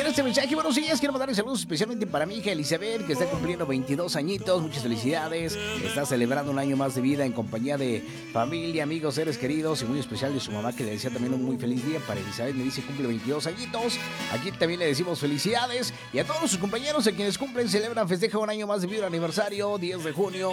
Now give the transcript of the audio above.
en este mensaje. Buenos días, quiero mandar saludos especialmente para mi hija Elizabeth, que está cumpliendo 22 añitos. Muchas felicidades. Está celebrando un año más de vida en compañía de familia, amigos, seres queridos y muy especial de su mamá, que le desea también un muy feliz día. Para Elizabeth me dice cumple 22 añitos. Aquí también le decimos felicidades. Y a todos sus compañeros, a quienes cumplen, celebran, festejan un año más de vida, aniversario, 10 de junio.